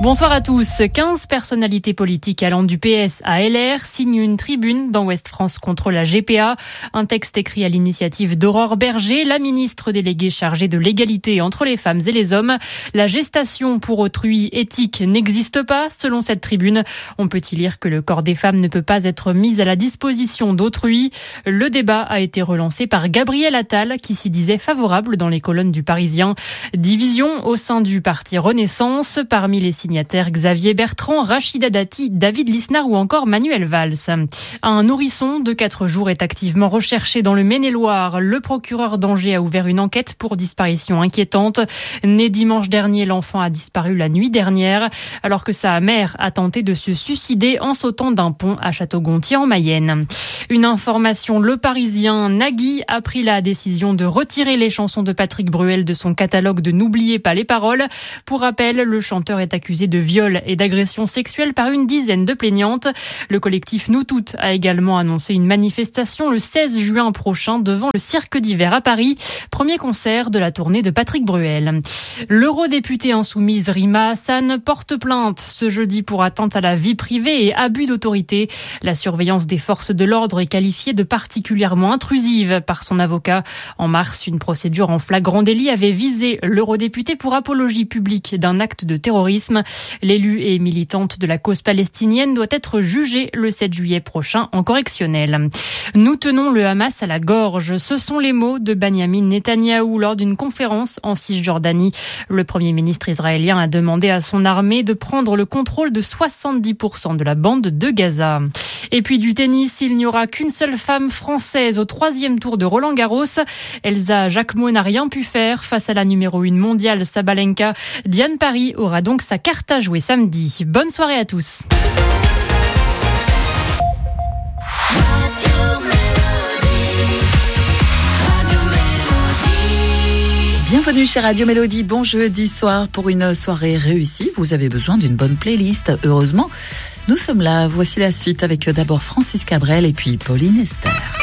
Bonsoir à tous. 15 personnalités politiques allant du PS à LR signent une tribune dans Ouest France contre la GPA. Un texte écrit à l'initiative d'Aurore Berger, la ministre déléguée chargée de l'égalité entre les femmes et les hommes. La gestation pour autrui éthique n'existe pas, selon cette tribune. On peut y lire que le corps des femmes ne peut pas être mis à la disposition d'autrui. Le débat a été relancé par Gabriel Attal, qui s'y disait favorable dans les colonnes du Parisien. Division au sein du parti Renaissance, parmi les signataires Xavier Bertrand, Rachida Dati, David Lisnard ou encore Manuel Valls. Un nourrisson de 4 jours est activement recherché dans le Maine-et-Loire. Le procureur d'Angers a ouvert une enquête pour disparition inquiétante. Né dimanche dernier, l'enfant a disparu la nuit dernière, alors que sa mère a tenté de se suicider en sautant d'un pont à Château-Gontier en Mayenne. Une information, Le Parisien, Nagui a pris la décision de retirer les chansons de Patrick Bruel de son catalogue de N'oubliez pas les paroles. Pour rappel, le chanteur est accusé de viol et d'agression sexuelle par une dizaine de plaignantes. Le collectif Nous Toutes a également annoncé une manifestation le 16 juin prochain devant le Cirque d'hiver à Paris. Premier concert de la tournée de Patrick Bruel. L'eurodéputée insoumise Rima Hassan porte plainte ce jeudi pour atteinte à la vie privée et abus d'autorité. La surveillance des forces de l'ordre est qualifiée de particulièrement intrusive par son avocat. En mars, une procédure en flagrant délit avait visé l'eurodéputée pour apologie publique d'un acte de terrorisme. L'élue et militante de la cause palestinienne doit être jugée le 7 juillet prochain en correctionnel. Nous tenons le Hamas à la gorge. Ce sont les mots de Benyamin Netanyahou lors d'une conférence en Cisjordanie. Le Premier ministre israélien a demandé à son armée de prendre le contrôle de 70% de la bande de Gaza. Et puis du tennis, il n'y aura qu'une seule femme française au 3e tour de Roland-Garros. Elsa Jacquemot n'a rien pu faire face à la numéro 1 mondiale Sabalenka. Diane Paris aura donc sa carte à jouer samedi. Bonne soirée à tous. Bienvenue chez Radio Mélodie, bon jeudi soir pour une soirée réussie. Vous avez besoin d'une bonne playlist, heureusement. Nous sommes là, voici la suite avec d'abord Francis Cabrel et puis Pauline Esther.